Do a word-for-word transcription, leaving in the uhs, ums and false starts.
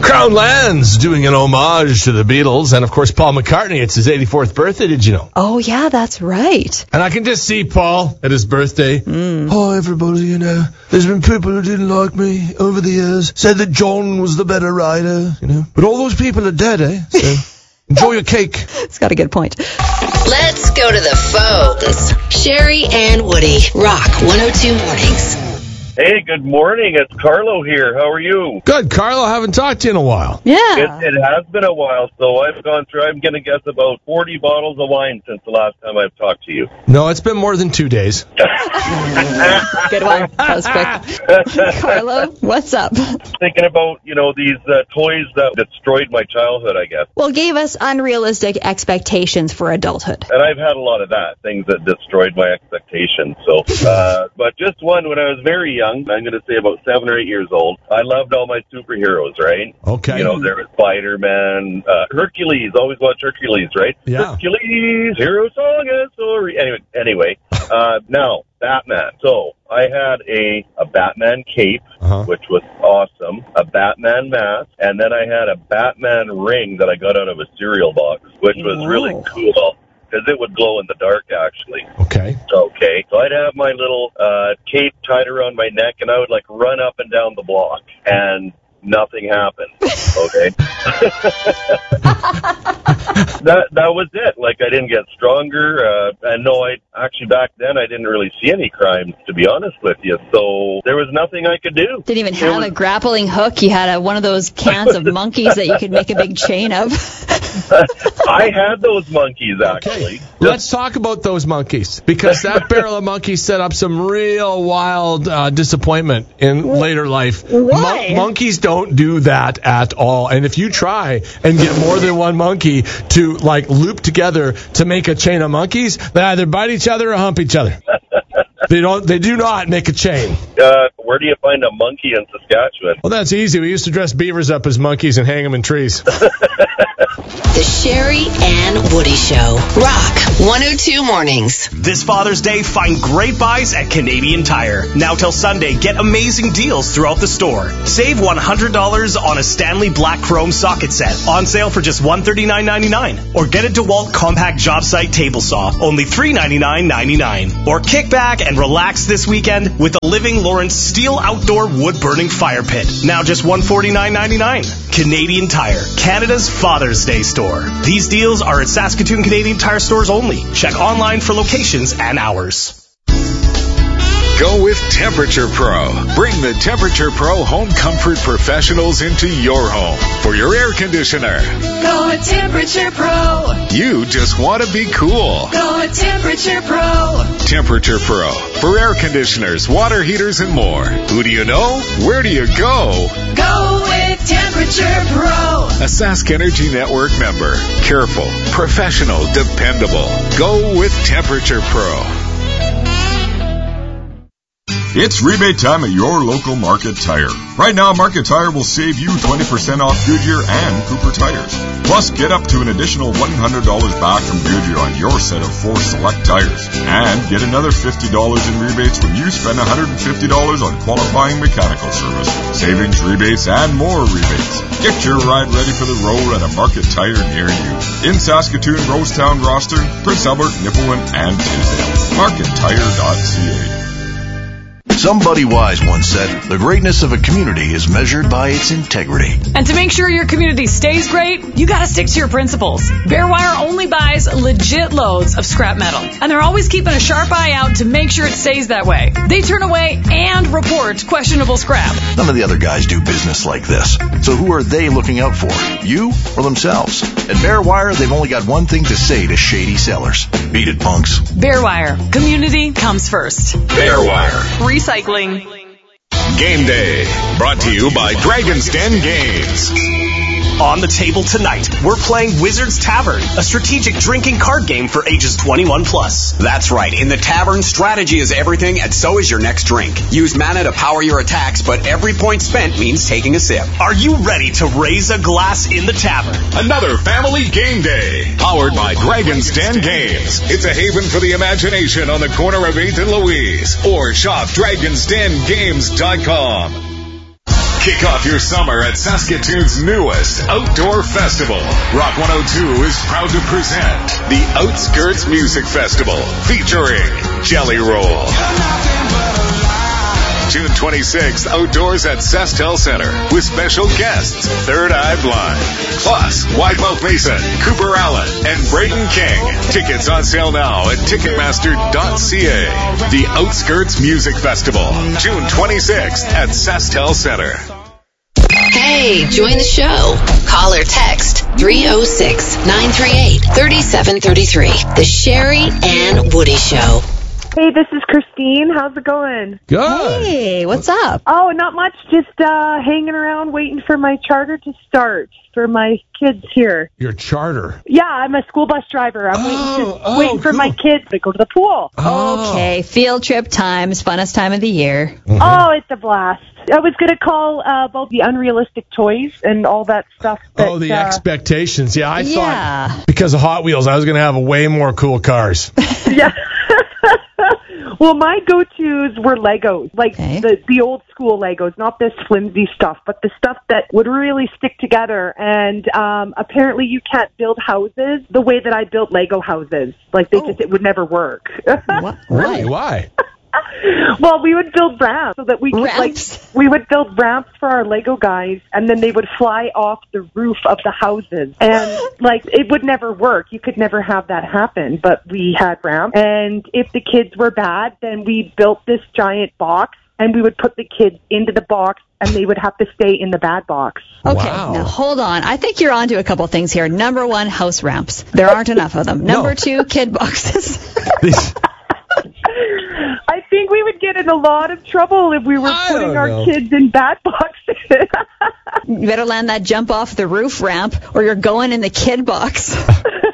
Crown Lands doing an homage to the Beatles, and of course Paul McCartney. It's his eighty-fourth birthday, did you know? Oh, yeah, that's right. And I can just see Paul at his birthday. Mm. Oh, everybody, you know, there's been people who didn't like me over the years, said that John was the better rider, you know. But all those people are dead, eh? So enjoy your cake. It's got a good point. Let's go to the phones. Sherry and Woody, Rock one oh two Mornings. Hey, good morning. It's Carlo here. How are you? Good, Carlo. I haven't talked to you in a while. Yeah. It, it has been a while, so I've gone through, I'm going to guess, about forty bottles of wine since the last time I've talked to you. No, it's been more than two days. Good one. That was quick. Carlo, what's up? Thinking about, you know, these uh, toys that destroyed my childhood, I guess. Well, gave us unrealistic expectations for adulthood. And I've had a lot of that, things that destroyed my expectations. So, uh, but just one, when I was very young, I'm going to say about seven or eight years old, I loved all my superheroes, right? Okay. You know, there was Spider-Man, uh, Hercules, always watch Hercules, right? Yeah. Hercules, hero song and story. Anyway, anyway uh, now, Batman. So, I had a, a Batman cape, uh-huh. which was awesome, a Batman mask, and then I had a Batman ring that I got out of a cereal box, which was Whoa. really cool. Because it would glow in the dark, actually. Okay. Okay. So I'd have my little uh, cape tied around my neck, and I would, like, run up and down the block, and nothing happened. Okay? that that was it. Like, I didn't get stronger. Uh, and no, I actually, back then, I didn't really see any crimes, to be honest with you. So there was nothing I could do. Didn't even have was... a grappling hook. You had a, one of those cans of monkeys that you could make a big chain of. I had those monkeys, actually. Okay. Let's talk about those monkeys, because that barrel of monkeys set up some real wild uh, disappointment in later life. Why? Mon- monkeys don't do that at all. And if you try and get more than one monkey to, like, loop together to make a chain of monkeys, they either bite each other or hump each other. They don't. They do not make a chain. Uh, where do you find a monkey in Saskatchewan? Well, that's easy. We used to dress beavers up as monkeys and hang them in trees. The Sherry and Woody Show. Rock one oh two Mornings. This Father's Day, find great buys at Canadian Tire. Now till Sunday, get amazing deals throughout the store. Save one hundred dollars on a Stanley Black Chrome socket set, on sale for just one hundred thirty-nine ninety-nine. Or get a DeWalt Compact Job Site Table Saw, only three hundred ninety-nine ninety-nine. Or kick back and relax this weekend with a Living Lawrence Steel Outdoor Wood-Burning Fire Pit. Now just one hundred forty-nine ninety-nine. Canadian Tire, Canada's Father's Day store. These deals are at Saskatoon Canadian Tire stores only. Check online for locations and hours. Go with Temperature Pro. Bring the Temperature Pro home comfort professionals into your home for your air conditioner. Go with Temperature Pro. You just want to be cool. Go with Temperature Pro. Temperature Pro for air conditioners, water heaters, and more. Who do you know? Where do you go? Go with Temperature Pro. A Sask Energy Network member. Careful, professional, dependable. Go with Temperature Pro. It's rebate time at your local Market Tire. Right now, Market Tire will save you twenty percent off Goodyear and Cooper tires. Plus, get up to an additional one hundred dollars back from Goodyear on your set of four select tires. And get another fifty dollars in rebates when you spend one hundred fifty dollars on qualifying mechanical service. Savings, rebates, and more rebates. Get your ride ready for the road at a Market Tire near you. In Saskatoon, Rosetown, Roster, Prince Albert, Nipawin, and Tisdale. market tire dot c a. Somebody wise once said, the greatness of a community is measured by its integrity. And to make sure your community stays great, you gotta stick to your principles. Bearwire only buys legit loads of scrap metal. And they're always keeping a sharp eye out to make sure it stays that way. They turn away and report questionable scrap. None of the other guys do business like this. So who are they looking out for? You or themselves? At Bearwire, they've only got one thing to say to shady sellers. Beat it, punks. Bearwire. Community comes first. Bearwire. Recycling. Game Day, brought to you by Dragon's Den Games. On the table tonight, we're playing Wizard's Tavern, a strategic drinking card game for ages twenty-one plus. That's right. In the tavern, strategy is everything, and so is your next drink. Use mana to power your attacks, but every point spent means taking a sip. Are you ready to raise a glass in the tavern? Another family game day, powered by Dragon's Den Games. It's a haven for the imagination on the corner of eighth and Louise. Or shop dragons den games dot com. Kick off your summer at Saskatoon's newest outdoor festival. Rock one oh two is proud to present the Outskirts Music Festival featuring Jelly Roll. June twenty-sixth, outdoors at Sastel Center with special guests Third Eye Blind, plus Widemouth Mason, Cooper Allen, and Braden King. Tickets on sale now at ticketmaster dot c a. The Outskirts Music Festival, June twenty-sixth at Sastel Center. Hey, join the show. Call or text three oh six, nine three eight, three seven three three. The Sherry and Woody Show. Hey, this is Christine. How's it going? Good. Hey, what's up? Oh, not much. Just uh, hanging around waiting for my charter to start for my kids here. Your charter? Yeah, I'm a school bus driver. I'm oh, waiting, to, oh, waiting for cool. my kids to go to the pool. Oh. Okay, field trip times, funnest time of the year. Mm-hmm. Oh, it's a blast. I was going to call uh, about the unrealistic toys and all that stuff. That, oh, the uh, expectations. Yeah, I Yeah. thought because of Hot Wheels, I was going to have a way more cool cars. Yeah. Well, my go-tos were Legos, like Okay. the, the old school Legos, not this flimsy stuff, but the stuff that would really stick together. And um, apparently you can't build houses the way that I built Lego houses. Like, they Oh. just, it would never work. What? Really? Why? Well, we would build ramps so that we could, Ramps? like, we would build ramps for our Lego guys, and then they would fly off the roof of the houses. And, like, it would never work. You could never have that happen, but we had ramps. And if the kids were bad, then we built this giant box, and we would put the kids into the box, and they would have to stay in the bad box. Okay, Wow. now hold on. I think you're onto a couple things here. Number one, house ramps. There aren't enough of them. Number No. two, kid boxes. These- I think we would get in a lot of trouble if we were I putting don't our know. kids in bad boxes. You better land that jump off the roof ramp, or you're going in the kid box.